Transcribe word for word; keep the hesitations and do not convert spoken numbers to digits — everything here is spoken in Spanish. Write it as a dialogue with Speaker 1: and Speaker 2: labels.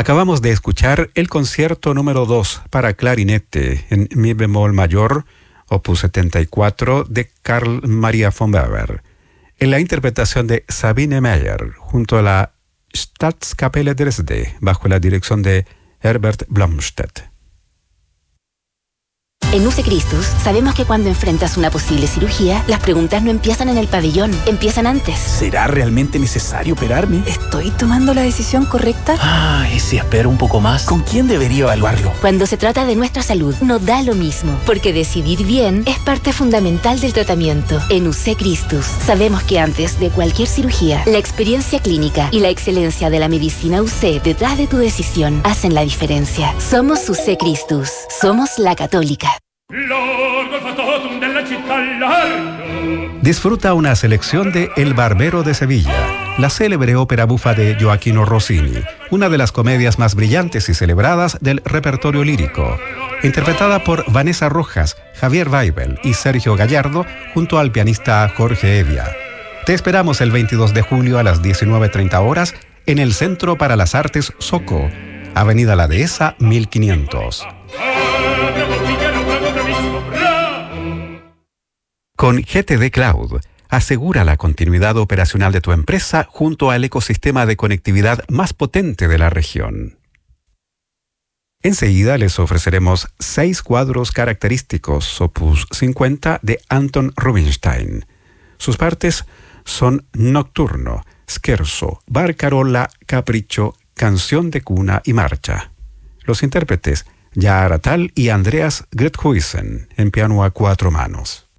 Speaker 1: Acabamos de escuchar el concierto número dos para clarinete en mi bemol mayor, opus setenta y cuatro, de Carl Maria von Weber, en la interpretación de Sabine Meyer, junto a la Staatskapelle Dresde, bajo la dirección de Herbert Blomstedt.
Speaker 2: En U C Christus sabemos que cuando enfrentas una posible cirugía, las preguntas no empiezan en el pabellón, empiezan antes.
Speaker 3: ¿Será realmente necesario operarme?
Speaker 2: ¿Estoy tomando la decisión correcta?
Speaker 3: Ah, ¿y si espero un poco más? ¿Con quién debería evaluarlo?
Speaker 2: Cuando se trata de nuestra salud, no da lo mismo, porque decidir bien es parte fundamental del tratamiento. En U C Christus sabemos que antes de cualquier cirugía, la experiencia clínica y la excelencia de la medicina U C detrás de tu decisión hacen la diferencia. Somos U C Christus, somos la católica.
Speaker 1: Disfruta una selección de El Barbero de Sevilla, la célebre ópera bufa de Gioacchino Rossini, una de las comedias más brillantes y celebradas del repertorio lírico, interpretada por Vanessa Rojas, Javier Weibel y Sergio Gallardo, junto al pianista Jorge Evia. Te esperamos el veintidós de julio a las diecinueve treinta horas en el Centro para las Artes Soco, Avenida La Dehesa mil quinientos. Con G T D Cloud, asegura la continuidad operacional de tu empresa junto al ecosistema de conectividad más potente de la región. Enseguida les ofreceremos seis cuadros característicos opus cincuenta de Anton Rubinstein. Sus partes son Nocturno, Scherzo, Barcarola, Capricho, Canción de cuna y marcha. Los intérpretes, Yaar Atal y Andreas Grethuisen, en piano a cuatro manos.